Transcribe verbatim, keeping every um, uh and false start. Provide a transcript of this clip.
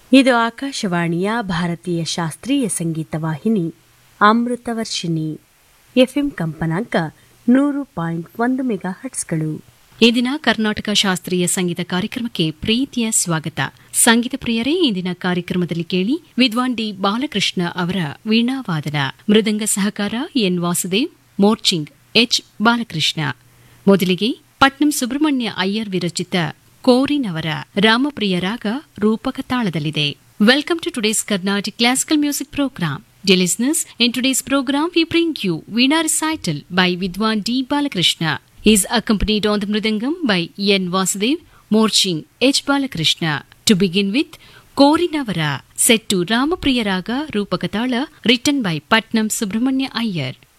ಇದು ಆಕಾಶವಾಣಿಯ ಭಾರತೀಯ ಶಾಸ್ತ್ರೀಯ ಸಂಗೀತ ವಾಹಿನಿ ಅಮೃತವರ್ಷಿಣಿ ಎಫ್ಎಂ ಕಂಪನಾಂಕ ನೂರು ಪಾಯಿಂಟ್ ಒಂದು ಮೆಗಾ ಹಟ್ಸ್ಗಳು. ಈ ದಿನ ಕರ್ನಾಟಕ ಶಾಸ್ತ್ರೀಯ ಸಂಗೀತ ಕಾರ್ಯಕ್ರಮಕ್ಕೆ ಪ್ರೀತಿಯ ಸ್ವಾಗತ. ಸಂಗೀತ ಪ್ರಿಯರೇ, ಇಂದಿನ ಕಾರ್ಯಕ್ರಮದಲ್ಲಿ ಕೇಳಿ ವಿದ್ವಾನ್ ಡಿ ಬಾಲಕೃಷ್ಣ ಅವರ ವೀಣಾವಾದನ, ಮೃದಂಗ ಸಹಕಾರ ಎನ್ ವಾಸುದೇವ್, ಮೋರ್ಚಿಂಗ್ ಎಚ್ ಬಾಲಕೃಷ್ಣ. ಮೊದಲಿಗೆ ಪಟ್ನಂ ಸುಬ್ರಹ್ಮಣ್ಯ ಅಯ್ಯರ್ ವಿರಚಿತ ಕೋರಿನವರ ರಾಮಪ್ರಿಯ ರಾಗ ರೂಪಕ ತಾಳದಲ್ಲಿದೆ. Welcome to today's Carnatic Classical Music Program. Dear listeners, in today's program we bring you Veena Recital by Vidwan D. Balakrishna. He is accompanied on the Mridangam by N. Vasudev, Morching H. Balakrishna. To begin with, Korinavara, set to Ramapriya Raga Rupakatala, written by Patnam Subramanya Iyer.